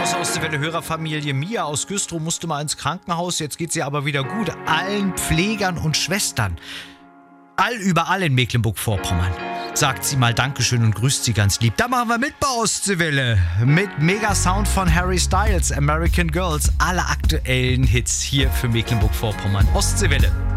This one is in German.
aus der Hörerfamilie. Mia aus Güstrow musste mal ins Krankenhaus, jetzt geht sie aber wieder gut. Allen Pflegern und Schwestern, überall in Mecklenburg-Vorpommern, sagt sie mal Dankeschön und grüßt sie ganz lieb. Da machen wir mit bei Ostseewelle. Mit Mega-Sound von Harry Styles, American Girls. Alle aktuellen Hits hier für Mecklenburg-Vorpommern. Ostseewelle.